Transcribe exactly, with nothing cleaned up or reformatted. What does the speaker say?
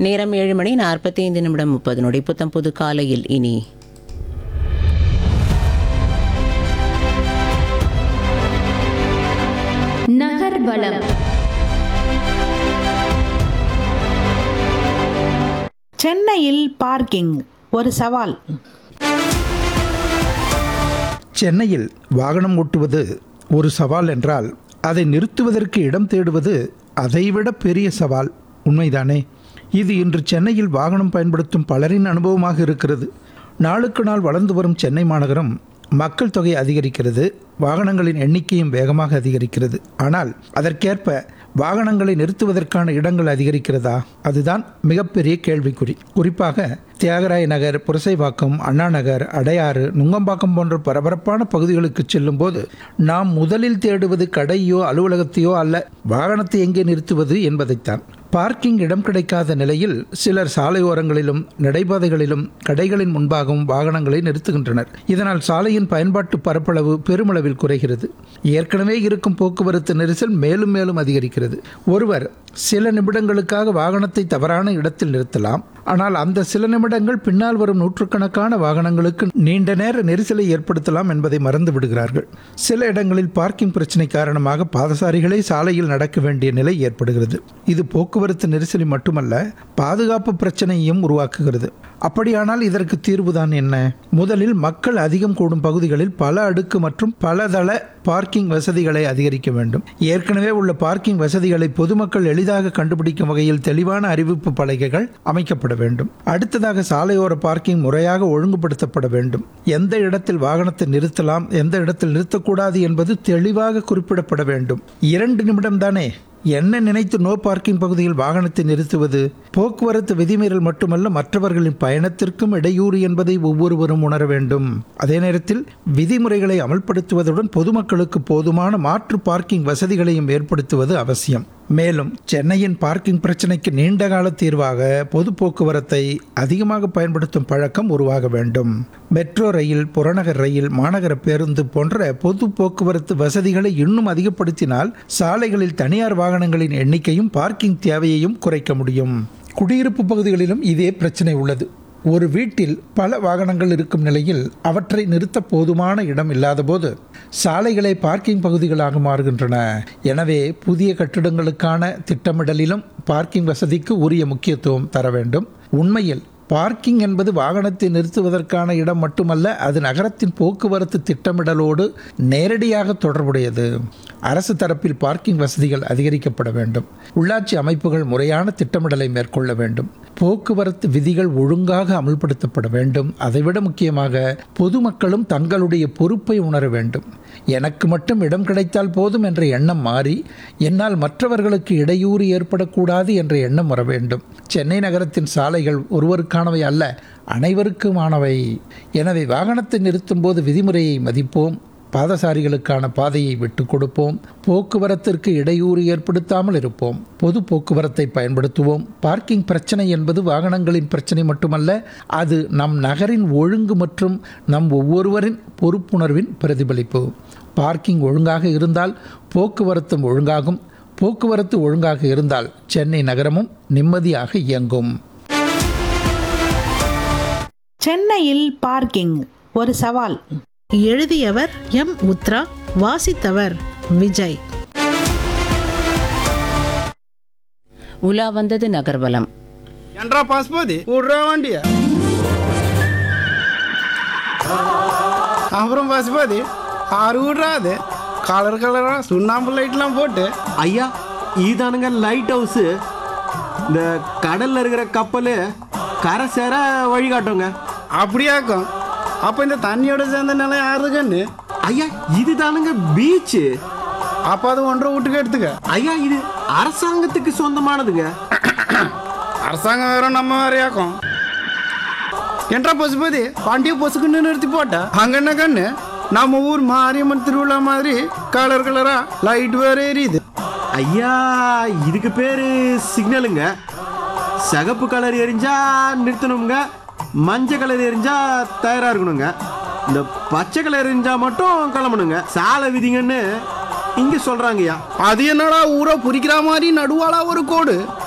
நேரம் ஏழு மணி நாற்பத்தி ஐந்து நிமிடம் முப்பது நொடி. புத்தம் புது காலையில் இனி நகர்வலம். சென்னையில் பார்க்கிங் ஒரு சவால். சென்னையில் வாகனம் ஓட்டுவது ஒரு சவால் என்றால் அதை நிறுத்துவதற்கு இடம் தேடுவது அதைவிட பெரிய சவால். உண்மைதானே? இது இன்று சென்னையில் வாகனம் பயன்படுத்தும் பலரின் அனுபவமாக இருக்கிறது. நாளுக்கு நாள் வளர்ந்து வரும் சென்னை மாநகரம் மக்கள் தொகை அதிகரிக்கிறது, வாகனங்களின் எண்ணிக்கையும் வேகமாக அதிகரிக்கிறது. ஆனால் அதற்கேற்ப வாகனங்களை நிறுத்துவதற்கான இடங்கள் அதிகரிக்கிறதா? அதுதான் மிகப்பெரிய கேள்விக்குறி. குறிப்பாக தியாகராய நகர், புரசைவாக்கம், அண்ணா நகர், அடையாறு, நுங்கம்பாக்கம் போன்ற பரபரப்பான பகுதிகளுக்கு செல்லும் போது நாம் முதலில் தேடுவது கடையோ அலுவலகத்தையோ அல்ல, வாகனத்தை எங்கே நிறுத்துவது என்பதைத்தான். பார்க்கிங் இடம் கிடைக்காத நிலையில் சிலர் சாலையோரங்களிலும் நடைபாதைகளிலும் கடைகளின் முன்பாகவும் வாகனங்களை நிறுத்துகின்றனர். இதனால் சாலையின் பயன்பாட்டு பரப்பளவு பெருமளவில் குறைகிறது. ஏற்கனவே இருக்கும் போக்குவரத்து நெரிசல் மேலும் மேலும் அதிகரிக்கிறது. ஒருவர் சில நிமிடங்களுக்காக வாகனத்தை தவறான இடத்தில் நிறுத்தலாம். ஆனால் அந்த சில நிமிடங்கள் பின்னால் வரும் நூற்றுக்கணக்கான வாகனங்களுக்கு நீண்ட நேர நெரிசலை ஏற்படுத்தலாம் என்பதை மறந்து விடுகிறார்கள். சில இடங்களில் பார்க்கிங் பிரச்சனை காரணமாக பாதசாரிகளே சாலையில் நடக்க வேண்டிய நிலை ஏற்படுகிறது. இது போக்குவரத்து நெரிசலை மட்டுமல்ல, பாதுகாப்பு பிரச்சனையையும் உருவாக்குகிறது. அப்படியானால் இதற்கு தீர்வுதான் என்ன? முதலில் மக்கள் அதிகம் கூடும் பகுதிகளில் பல அடுக்கு மற்றும் பலதள பார்க்கிங் வசதிகளை அதிகரிக்க வேண்டும். ஏற்கனவே உள்ள பார்க்கிங் வசதிகளை பொதுமக்கள் எளிதாக கண்டுபிடிக்கும் வகையில் தெளிவான அறிவிப்பு பலகைகள் அமைக்கப்பட வேண்டும். அடுத்ததாக சாலையோர பார்க்கிங் முறையாக ஒழுங்குபடுத்தப்பட வேண்டும். எந்த இடத்தில் வாகனத்தை நிறுத்தலாம், எந்த இடத்தில் நிறுத்தக்கூடாது என்பது தெளிவாக குறிப்பிடப்பட வேண்டும். இரண்டு நிமிடம் தானே, என்ன நினைத்து நோ பார்க்கிங் பகுதியில் வாகனத்தை நிறுத்துவது? போக்குவரத்து விதிமீறல் மட்டுமல்ல, மற்றவர்களின் பயணத்திற்கும் இடையூறு என்பதை ஒவ்வொருவரும் உணர வேண்டும். அதே நேரத்தில் விதிமுறைகளை அமல்படுத்துவதுடன் பொதுமக்களுக்கு போதுமான மாற்று பார்க்கிங் வசதிகளையும் ஏற்படுத்துவது அவசியம். மேலும் சென்னையின் பார்க்கிங் பிரச்சனைக்கு நீண்டகால தீர்வாக பொது போக்குவரத்தை அதிகமாக பயன்படுத்தும் பழக்கம் உருவாக வேண்டும். மெட்ரோ ரயில், புறநகர் ரயில், மாநகர பேருந்து போன்ற பொது போக்குவரத்து வசதிகளை இன்னும் அதிகப்படுத்தினால் சாலைகளில் தனியார் வாகனங்களின் எண்ணிக்கையும் பார்க்கிங் தேவையையும் குறைக்க முடியும். குடியிருப்பு பகுதிகளிலும் இதே பிரச்சனை உள்ளது. ஒரு வீட்டில் பல வாகனங்கள் இருக்கும் நிலையில் அவற்றை நிறுத்த போதுமான இடம் இல்லாத போது சாலைகளை பார்க்கிங் பகுதிகளாக மாறுகின்றன. எனவே புதிய கட்டிடங்களுக்கான திட்டமிடலிலும் பார்க்கிங் வசதிக்கு உரிய முக்கியத்துவம் தர வேண்டும். உண்மையில் பார்க்கிங் என்பது வாகனத்தை நிறுத்துவதற்கான இடம் மட்டுமல்ல, அது நகரத்தின் போக்குவரத்து திட்டமிடலோடு நேரடியாக தொடர்புடையது. அரசு தரப்பில் பார்க்கிங் வசதிகள் அதிகரிக்கப்பட வேண்டும். உள்ளாட்சி அமைப்புகள் முறையான திட்டமிடலை மேற்கொள்ள வேண்டும். போக்குவரத்து விதிகள் ஒழுங்காக அமல்படுத்தப்பட வேண்டும். அதைவிட முக்கியமாக பொதுமக்களும் தங்களுடைய பொறுப்பை உணர வேண்டும். எனக்கு மட்டும் இடம் கிடைத்தால் போதும் என்ற எண்ணம் மாறி என்னால் மற்றவர்களுக்கு இடையூறு ஏற்படக்கூடாது என்ற எண்ணம் வர வேண்டும். சென்னை நகரத்தின் சாலைகள் ஒருவருக்கானவை அல்ல, அனைவருக்குமானவை. எனவே வாகனத்தை நிறுத்தும் போது விதிமுறையை மதிப்போம், பாதசாரிகளுக்கான பாதையை விட்டுக் கொடுப்போம், போக்குவரத்திற்கு இடையூறு ஏற்படுத்தாமல் இருப்போம், பொது போக்குவரத்தை பயன்படுத்துவோம். பார்க்கிங் பிரச்சனை என்பது வாகனங்களின் பிரச்சனை மட்டுமல்ல, அது நம் நகரின் ஒழுங்கு மற்றும் நம் ஒவ்வொருவரின் பொறுப்புணர்வின் பிரதிபலிப்பு. பார்க்கிங் ஒழுங்காக இருந்தால் போக்குவரத்தும் ஒழுங்காகும், போக்குவரத்து ஒழுங்காக இருந்தால் சென்னை நகரமும் நிம்மதியாக இயங்கும். சென்னையில் பார்க்கிங் ஒரு சவால். எழுதியவர் எம் உத்ரா, வாசித்தவர் விஜய். உலா வந்தது நகர்வலம். என்றா பாஸ்போதி விடுறா வண்டிய. அப்புறம் பாஸ்போதி ஆறு விடுறாது கலர் கலரா சுண்ணாம்பு லைட்லாம் போட்டு. ஐயா, இதானுங்க லைட் ஹவுஸு. இந்த கடல்ல இருக்கிற கப்பல் கரை சேர வழிகாட்டுங்க. அப்படியாக்கும். அப்ப இந்த தண்ணியோட சேர்ந்த நிலம் யாருக்குன்னு? ஐயா, இதுதானுங்க பீச்சு. அப்ப அது ஒன்றரை வீட்டுக்கு எடுத்துக்க. ஐயா, இது அரசாங்கத்துக்கு சொந்தமானதுங்க. அரசாங்கம் வேற நம்ம வேறையாக்கும். என்றா பசுபதி வண்டியை பொசுக்குன்னு நிறுத்தி போட்ட அங்க என்ன கண்ணு? நம்ம ஊர் மாரியம்மன் திருவிழா மாதிரி கலர் கலரா லைட் வேற எரியுது. ஐயா, இதுக்கு பேரு சிக்னலுங்க. சிகப்பு கலர் எரிஞ்சா நிறுத்தணுங்க, மஞ்சள் கலர் எரிஞ்சா தயாரா இருக்கணுங்க, இந்த பச்சை கலர் எரிஞ்சா மட்டும் கிளம்பணுங்க. சாலை விதிங்கன்னு இங்க சொல்றாங்கய்யா. அது என்னடா ஊரை புரிக்கிற மாதிரி நடுவாளா ஒரு கோடு?